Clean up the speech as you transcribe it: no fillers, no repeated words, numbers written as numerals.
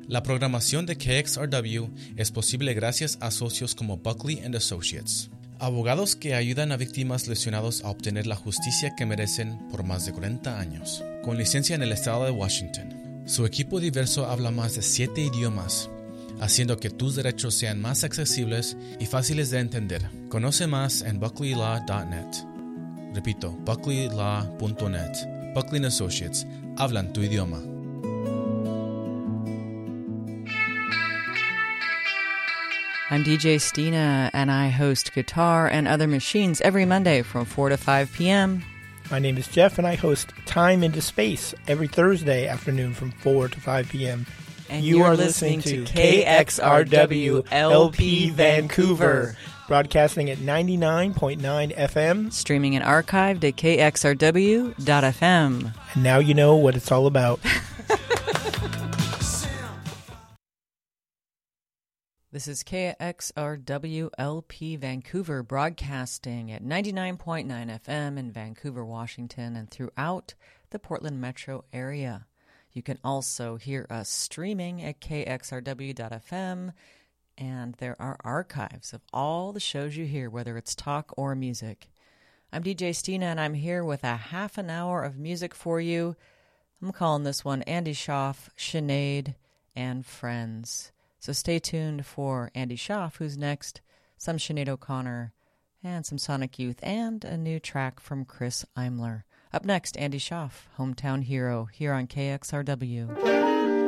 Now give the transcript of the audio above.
La programación de KXRW es posible gracias a socios como Buckley & Associates, abogados que ayudan a víctimas lesionados a obtener la justicia que merecen por más de 40 años, con licencia en el estado de Washington. Su equipo diverso habla más de 7 idiomas, haciendo que tus derechos sean más accesibles y fáciles de entender. Conoce más en buckleylaw.net. Repito, buckleylaw.net. Buckley & Associates. Hablan tu idioma. I'm DJ Stina, and I host Guitar and Other Machines every Monday from 4 to 5 p.m. My name is Jeff, and I host Time into Space every Thursday afternoon from 4 to 5 p.m. And you are listening to KXRW LP Vancouver, broadcasting at 99.9 FM. Streaming and archived at kxrw.fm. And now you know what it's all about. This is KXRW LP Vancouver, broadcasting at 99.9 FM in Vancouver, Washington, and throughout the Portland metro area. You can also hear us streaming at kxrw.fm, and there are archives of all the shows you hear, whether it's talk or music. I'm DJ Stina, and I'm here with a half an hour of music for you. I'm calling this one Andy Schaaf, Sinead, and Friends. So stay tuned for Andy Schaaf, who's next, some Sinead O'Connor, and some Sonic Youth, and a new track from Chris Imler. Up next, Andy Schaaf, Hometown Hero, here on KXRW.